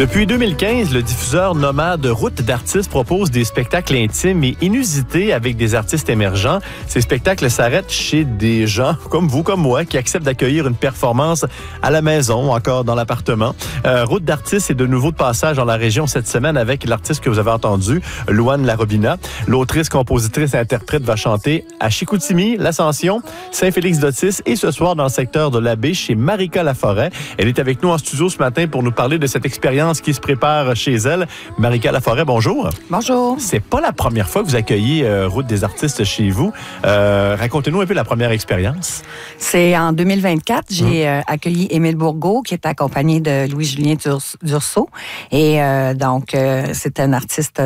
Depuis 2015, le diffuseur nomade Route d'artistes propose des spectacles intimes et inusités avec des artistes émergents. Ces spectacles s'arrêtent chez des gens comme vous, comme moi, qui acceptent d'accueillir une performance à la maison ou encore dans l'appartement. Route d'artistes est de nouveau de passage dans la région cette semaine avec l'artiste que vous avez entendu, Louane Larobina. L'autrice, compositrice et interprète va chanter à Chicoutimi, l'Ascension, Saint-Félix-d'Otis et ce soir dans le secteur de l'Abbé chez Marika Laforêt. Elle est avec nous en studio ce matin pour nous parler de cette expérience qui se prépare chez elle. Marika Laforêt, bonjour. Bonjour. C'est pas la première fois que vous accueillez Route des artistes chez vous. Racontez-nous un peu la première expérience. C'est en 2024. J'ai accueilli Émile Bourgault, qui est accompagné de Louis-Julien Dursault. Et donc, c'est un artiste